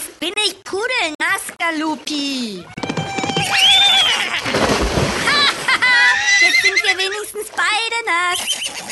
Jetzt bin ich pudelnass, Galupi. Jetzt sind wir wenigstens beide nass.